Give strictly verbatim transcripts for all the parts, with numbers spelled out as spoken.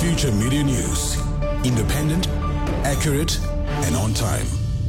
Future Media News. Independent, accurate, and on time.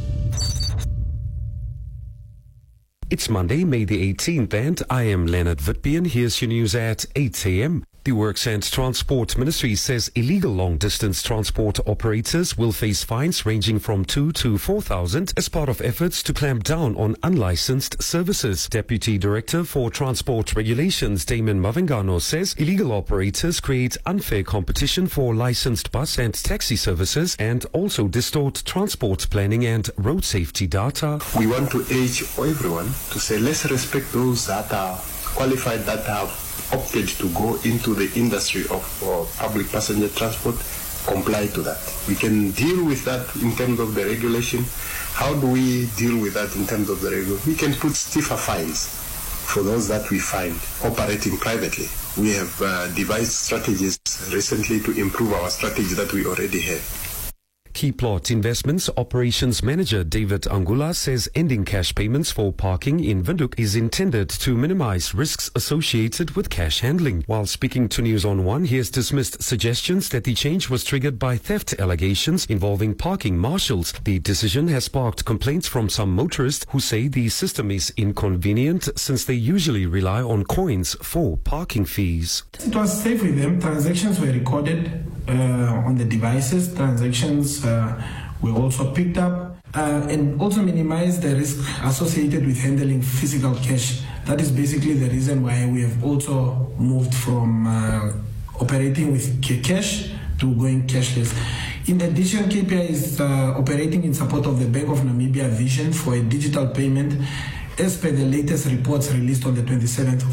It's Monday, May the eighteenth, and I am Leonard Whitby, and here's your news at eight a.m. The Works and Transport Ministry says illegal long-distance transport operators will face fines ranging from two to four thousand as part of efforts to clamp down on unlicensed services. Deputy Director for Transport Regulations, Damon Mavengano, says illegal operators create unfair competition for licensed bus and taxi services and also distort transport planning and road safety data. We want to urge everyone to say let's respect those that are qualified, that have opted to go into the industry of uh, public passenger transport, comply to that. We can deal with that in terms of the regulation. How do we deal with that in terms of the regulation? We can put stiffer fines for those that we find operating privately. We have uh, devised strategies recently to improve our strategy that we already have. Key Plot Investments Operations Manager David Angula says ending cash payments for parking in Windhoek is intended to minimize risks associated with cash handling. While speaking to News on One, he has dismissed suggestions that the change was triggered by theft allegations involving parking marshals. The decision has sparked complaints from some motorists who say the system is inconvenient since they usually rely on coins for parking fees. It was safe with them. Transactions were recorded uh, on the devices. Transactions uh, were also picked up uh, and also minimize the risk associated with handling physical cash. That is basically the reason why we have also moved from uh, operating with cash to going cashless. In addition, K P I is uh, operating in support of the Bank of Namibia vision for a digital payment as per the latest reports released on the twenty-seventh of